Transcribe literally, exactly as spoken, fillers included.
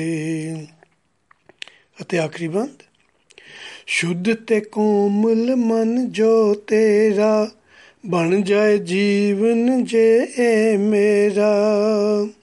ਅਤੇ ਆਖਰੀ ਬੰਦ, ਸ਼ੁੱਧ ਤੇ ਕੋਮਲ ਮਨ ਜੋ ਤੇਰਾ, ਬਣ ਜਾਏ ਜੀਵਨ ਜੇ ਇਹ ਮੇਰਾ।